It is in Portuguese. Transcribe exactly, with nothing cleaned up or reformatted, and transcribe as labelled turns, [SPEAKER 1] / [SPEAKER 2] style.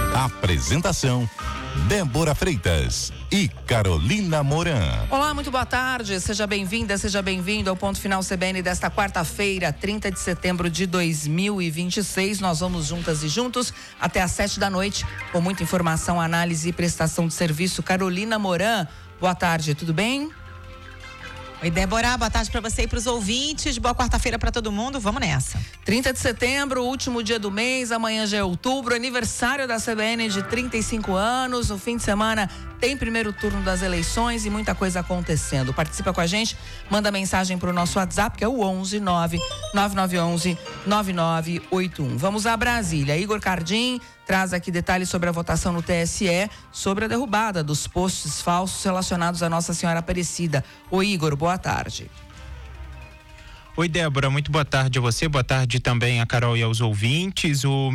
[SPEAKER 1] Apresentação: Débora Freitas e Carolina Moran.
[SPEAKER 2] Olá, muito boa tarde. Seja bem-vinda, seja bem-vindo ao Ponto Final C B N desta quarta-feira, trinta de setembro de dois mil e vinte e seis. Nós vamos juntas e juntos até às sete da noite com muita informação, análise e prestação de serviço. Carolina Moran, boa tarde, tudo bem?
[SPEAKER 3] Oi, Débora, boa tarde para você e para os ouvintes. Boa quarta-feira para todo mundo. Vamos nessa.
[SPEAKER 2] trinta de setembro, último dia do mês, amanhã já é outubro, aniversário da C B N de trinta e cinco anos. No fim de semana tem primeiro turno das eleições e muita coisa acontecendo. Participa com a gente, manda mensagem para o nosso WhatsApp, que é o onze nove nove nove um um nove nove oito um. Vamos a Brasília. Igor Cardim traz aqui detalhes sobre a votação no T S E sobre a derrubada dos postes falsos relacionados a Nossa Senhora Aparecida. Oi, Igor, boa tarde.
[SPEAKER 4] Oi, Débora, muito boa tarde a você, boa tarde também a Carol e aos ouvintes. O